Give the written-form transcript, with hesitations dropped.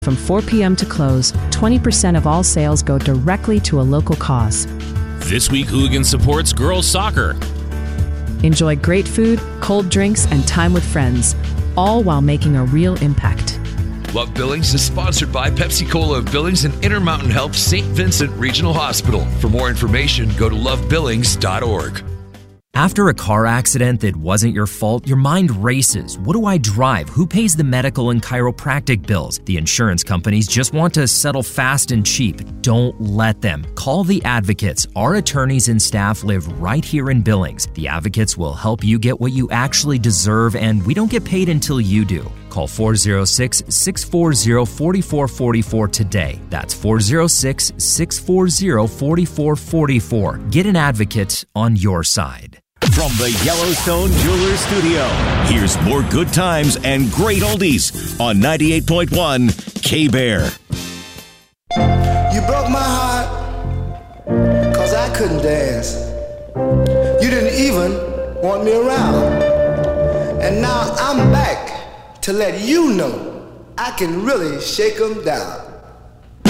From 4 p.m. to close, 20% of all sales go directly to a local cause. This week, Hooligan supports girls soccer. Enjoy great food, cold drinks, and time with friends, all while making a real impact. Love Billings is sponsored by Pepsi-Cola of Billings and Intermountain Health St. Vincent Regional Hospital. For more information, go to lovebillings.org. After a car accident that wasn't your fault, your mind races. What do I drive? Who pays the medical and chiropractic bills? The insurance companies just want to settle fast and cheap. Don't let them. Call the Advocates. Our attorneys and staff live right here in Billings. The Advocates will help you get what you actually deserve, and we don't get paid until you do. Call 406-640-4444 today. That's 406-640-4444. Get an Advocate on your side. From the Yellowstone Jewelers Studio, here's more good times and great oldies on 98.1 K-Bear. You broke my heart because I couldn't dance. You didn't even want me around. And now I'm back to let you know I can really shake 'em down.